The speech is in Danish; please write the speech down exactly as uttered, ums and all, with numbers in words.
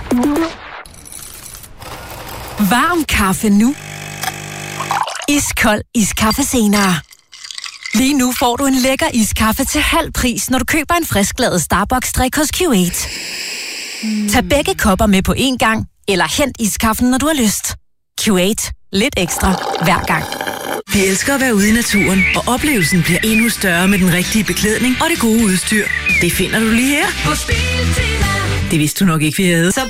Varm kaffe nu. Iskold iskaffe senere. Lige nu får du en lækker iskaffe til halv pris, når du køber en frisklavet Starbucks-drik hos Q otte. Mm. Tag begge kopper med på én gang, eller hent iskaffen, når du har lyst. Q otte. Lidt ekstra hver gang. Vi elsker at være ude i naturen, og oplevelsen bliver endnu større med den rigtige beklædning og det gode udstyr. Det finder du lige her. Det vidste du nok ikke, vi havde. Så